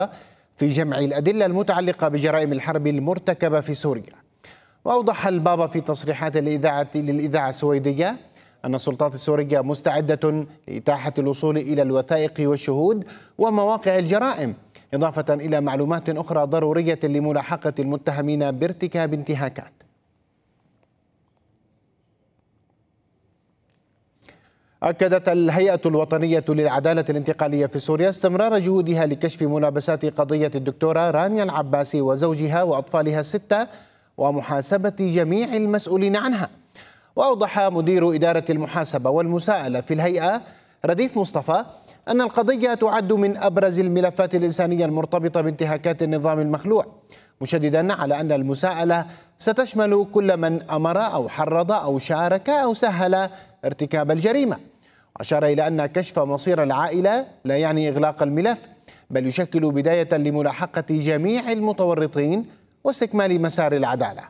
في جمع الأدلة المتعلقة بجرائم الحرب المرتكبة في سوريا. وأوضح البابا في تصريحات للإذاعة السويدية أن السلطات السورية مستعدة لإتاحة الوصول إلى الوثائق والشهود ومواقع الجرائم، إضافة إلى معلومات أخرى ضرورية لملاحقة المتهمين بارتكاب انتهاكات. أكدت الهيئة الوطنية للعدالة الانتقالية في سوريا استمرار جهودها لكشف ملابسات قضية الدكتورة رانيا العباسي وزوجها وأطفالها 6 ومحاسبة جميع المسؤولين عنها. وأوضح مدير إدارة المحاسبة والمساءلة في الهيئة رديف مصطفى أن القضية تعد من أبرز الملفات الإنسانية المرتبطة بانتهاكات النظام المخلوع، مشددا على أن المساءلة ستشمل كل من أمر أو حرض أو شارك أو سهل ارتكاب الجريمة. أشار إلى أن كشف مصير العائلة لا يعني إغلاق الملف، بل يشكل بداية لملاحقة جميع المتورطين واستكمال مسار العدالة.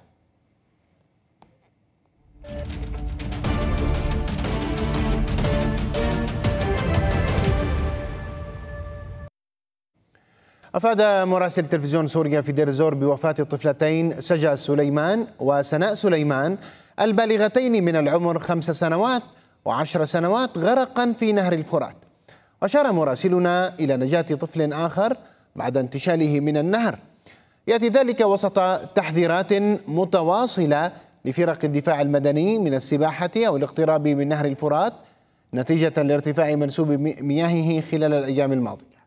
أفاد مراسل تلفزيون سوريا في دير الزور بوفاة الطفلتين سجا سليمان وسناء سليمان البالغتين من العمر 5 سنوات و10 سنوات غرقا في نهر الفرات. وأشار مراسلنا إلى نجاة طفل آخر بعد انتشاله من النهر. يأتي ذلك وسط تحذيرات متواصلة لفرق الدفاع المدني من السباحة أو الاقتراب من نهر الفرات نتيجة لارتفاع منسوب مياهه خلال الأيام الماضية.